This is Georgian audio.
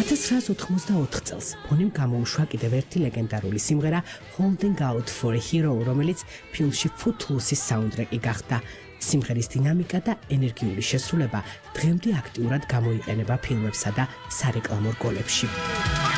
1984 წელს ფონიმ გამოუშვა კიდევ ერთი ლეგენდარული სიმღერა Holding Out for a Hero, რომელიც ფილმში Footloose-ის საუნდტრეკი გახდა. სიმღერის დინამიკა და ენერგიული შესრულება დღემდე აქტიურად გამოიყენება ფილმებსა და სარეკლამო რგოლებში.